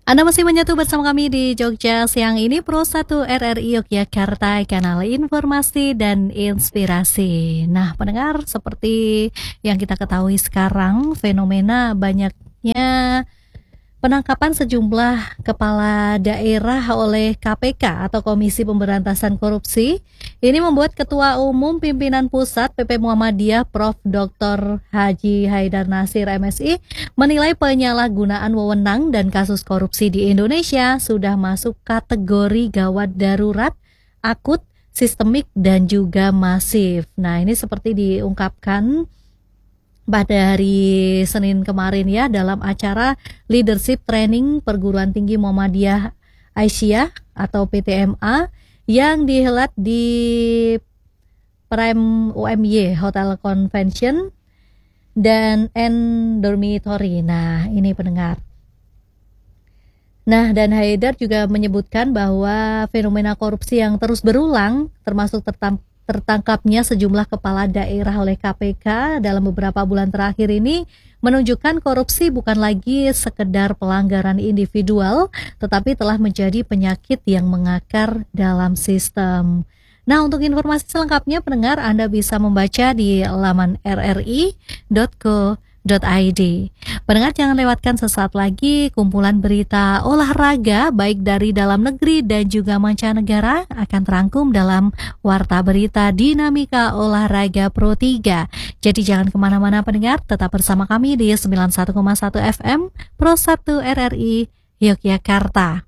Anda masih menyatu bersama kami di Jogja siang ini Pro 1 RRI Yogyakarta, kanal informasi dan inspirasi. Nah, pendengar, seperti yang kita ketahui sekarang, fenomena banyaknya penangkapan sejumlah kepala daerah oleh KPK atau Komisi Pemberantasan Korupsi ini membuat Ketua Umum Pimpinan Pusat PP Muhammadiyah Prof. Dr. Haji Haidar Nasir MSI menilai penyalahgunaan wewenang dan kasus korupsi di Indonesia sudah masuk kategori gawat darurat, akut, sistemik, dan juga masif. Nah, ini seperti diungkapkan pada hari Senin kemarin ya dalam acara Leadership Training Perguruan Tinggi Muhammadiyah Aisyah atau PTMA yang dihelat di Prime UMY Hotel Convention dan Dormitory. Nah, ini pendengar. Nah, dan Haidar juga menyebutkan bahwa fenomena korupsi yang terus berulang termasuk tertangkapnya sejumlah kepala daerah oleh KPK dalam beberapa bulan terakhir ini menunjukkan korupsi bukan lagi sekedar pelanggaran individual, tetapi telah menjadi penyakit yang mengakar dalam sistem. Nah, untuk informasi selengkapnya pendengar Anda bisa membaca di laman rri.co.id. Pendengar, jangan lewatkan sesaat lagi kumpulan berita olahraga baik dari dalam negeri dan juga mancanegara akan terangkum dalam Warta Berita Dinamika Olahraga Pro 3. Jadi jangan kemana-mana pendengar, tetap bersama kami di 91,1 FM Pro 1 RRI Yogyakarta.